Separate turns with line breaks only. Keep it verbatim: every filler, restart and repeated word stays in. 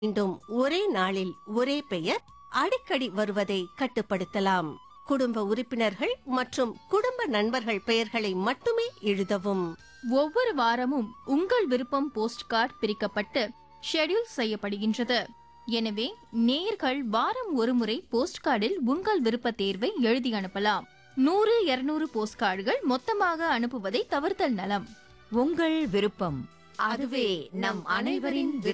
மீண்டும் ஒரே நாளில் ஒரே பெயர் அடிக்கடி வருவதை கட்டுப்படுத்தலாம். குடும்ப உறுப்பினர்கள் மற்றும் குடும்ப நண்பர்கள் பெயர்களை மட்டுமே எழுதவும்.
ஒவ்வொரு வாரமும் உங்கள் விருப்பம் போஸ்ட் கார்டு பிரிக்கப்பட்டு ஷெட்யூல் செய்யப்படுகின்றது. எனவே நேயர்கள் வாரம் ஒருமுறை போஸ்ட் கார்டில் உங்கள் விருப்ப தேர்வை எழுதி அனுப்பலாம். நூறு இருநூறு போஸ்ட் கார்டுகள் மொத்தமாக அனுப்புவதை தவிர்த்தல் நலம்.
உங்கள் விருப்பம், அதுவே நம் அனைவரின்